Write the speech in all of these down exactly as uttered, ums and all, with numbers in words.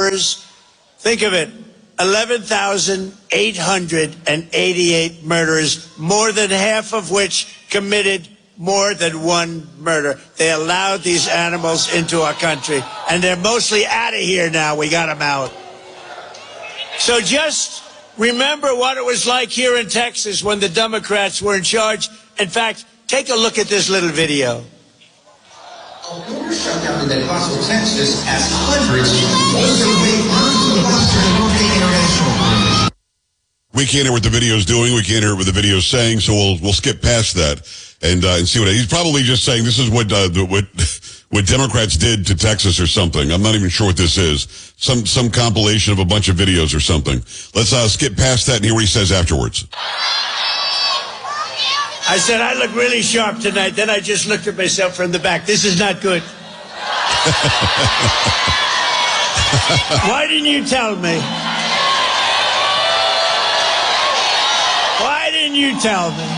numbers. Think of it, eleven thousand eight hundred eighty-eight murders, more than half of which committed more than one murder. They allowed these animals into our country, and they're mostly out of here now. We got them out. So just remember what it was like here in Texas when the Democrats were in charge. In fact, take a look at this little video. A border shutdown in El Paso, Texas, as hundreds of We can't hear what the video is doing. We can't hear what the video is saying, so we'll we'll skip past that and uh, and see what he's probably just saying. This is what uh, what what Democrats did to Texas or something. I'm not even sure what this is. Some some compilation of a bunch of videos or something. Let's uh, skip past that and hear what he says afterwards. I said, I look really sharp tonight. Then I just looked at myself from the back. This is not good. Why didn't you tell me? Why didn't you tell me?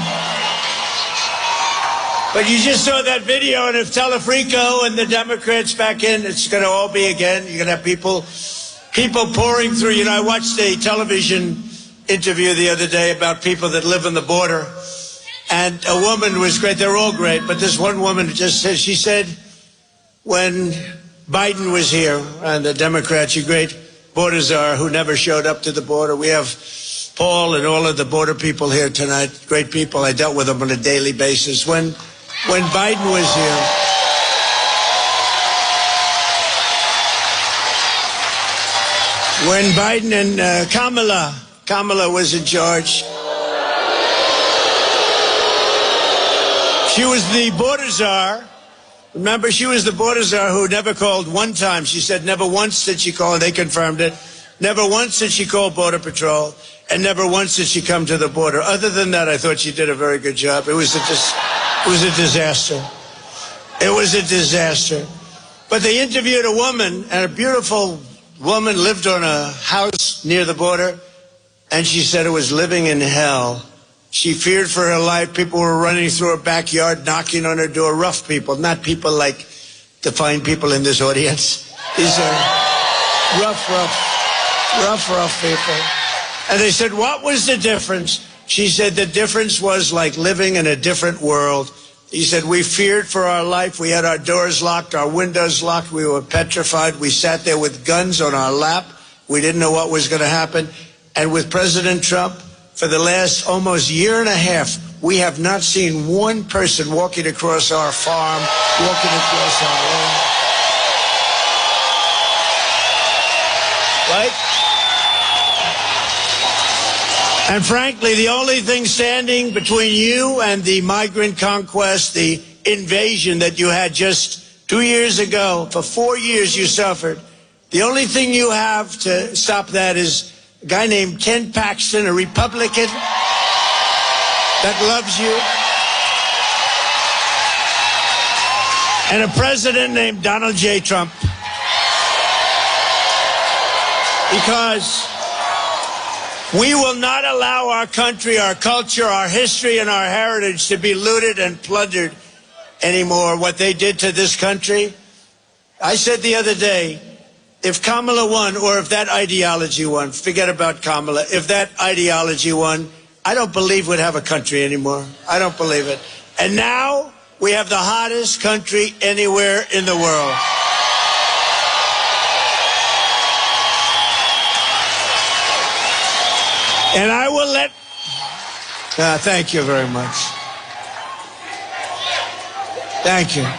But you just saw that video, and if Telefrico and the Democrats back in, it's going to all be again. You're going to have people, people pouring through. You know, I watched a television interview the other day about people that live on the border. And a woman was great. They're all great. But this one woman just said, she said, when Biden was here and the Democrats, you great border czar who never showed up to the border. We have Paul and all of the border people here tonight. Great people. I dealt with them on a daily basis. When, when Biden was here, when Biden and uh, Kamala, Kamala was in charge, she was the border czar. Remember, she was the border czar who never called one time. She said never once did she call, and they confirmed it. Never once did she call Border Patrol, and never once did she come to the border. Other than that, I thought she did a very good job. It was a, dis it was a disaster. It was a disaster. But they interviewed a woman, and a beautiful woman lived on a house near the border, and she said it was living in hell. She feared for her life. People were running through her backyard, knocking on her door. Rough people, not people like the fine people in this audience. These are rough, rough, rough, rough people. And they said, what was the difference? She said, the difference was like living in a different world. He said, we feared for our life. We had our doors locked, our windows locked. We were petrified. We sat there with guns on our lap. We didn't know what was going to happen. And with President Trump, for the last almost year and a half, we have not seen one person walking across our farm, walking across our land. Right? And frankly, the only thing standing between you and the migrant conquest, the invasion that you had just two years ago, for four years you suffered, the only thing you have to stop that is a guy named Ken Paxton, a Republican that loves you, and a president named Donald J. Trump. Because we will not allow our country, our culture, our history, and our heritage to be looted and plundered anymore. What they did to this country. I said the other day, if Kamala won, or if that ideology won, forget about Kamala, if that ideology won, I don't believe we'd have a country anymore. I don't believe it. And now we have the hottest country anywhere in the world. And I will let... Uh, thank you very much. Thank you.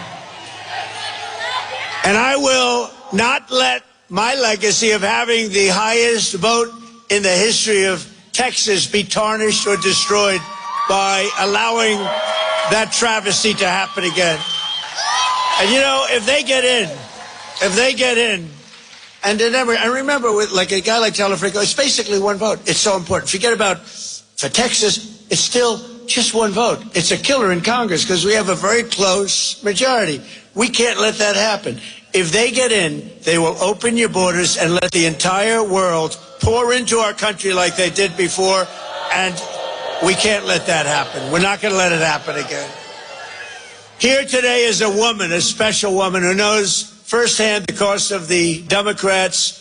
And I will not let my legacy of having the highest vote in the history of Texas be tarnished or destroyed by allowing that travesty to happen again. And you know, if they get in, if they get in, and they never, and remember, with like a guy like Telefrico, it's basically one vote. It's so important. Forget about, for Texas, it's still just one vote. It's a killer in Congress because we have a very close majority. We can't let that happen. If they get in, they will open your borders and let the entire world pour into our country like they did before, and we can't let that happen. We're not going to let it happen again. Here today is a woman, a special woman, who knows firsthand the cost of the Democrats'